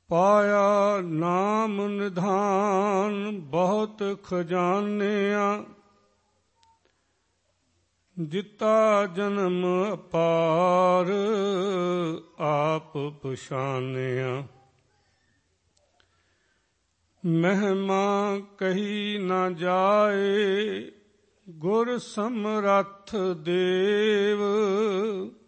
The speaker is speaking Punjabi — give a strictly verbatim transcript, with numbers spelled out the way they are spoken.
ਪਾਇਆ ਨਾਮ ਨਿਧਾਨ ਬਹੁਤ ਖਜ਼ਾਨਿਆਂ, ਦਿੱਤਾ ਜਨਮ ਅਪਾਰ ਆਪ ਪਛਾਨਿਆ। ਮਹਿਮਾ ਕਹੀ ਨਾ ਜਾਏ ਗੁਰ ਸਮਰੱਥ ਦੇਵ,